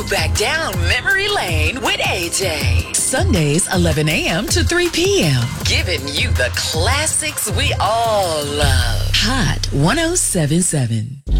back down memory lane with AJ. Sundays, 11 a.m. to 3 p.m. Giving you the classics we all love. Hot 107.7.